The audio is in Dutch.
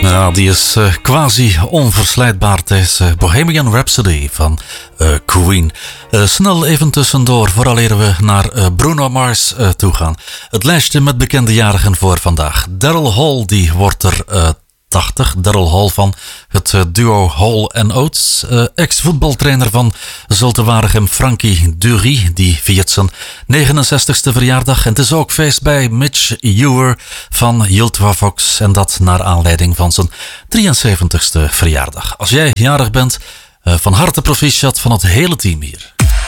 Ja, die is quasi onverslijtbaar. Deze Bohemian Rhapsody van Queen. Snel even tussendoor, vooraleer we naar Bruno Mars toe gaan. Het lijstje met bekende jarigen voor vandaag. Daryl Hall, die wordt er 80. Daryl Hall van het duo Hall & Oates. Ex-voetbaltrainer van Zulte Waregem, Frankie Dury, die viert zijn 69ste verjaardag. En het is ook feest bij Mitch Ewer van Ultravox. En dat naar aanleiding van zijn 73ste verjaardag. Als jij jarig bent, van harte proficiat van het hele team hier.